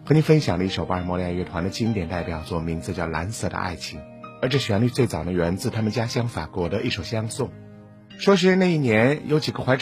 和您分享了一首巴尔莫利亚乐团的经典代表作，名字叫《蓝色的爱情》，而这旋律最早呢源自他们家乡法国的一首相送。说是那一年有几个怀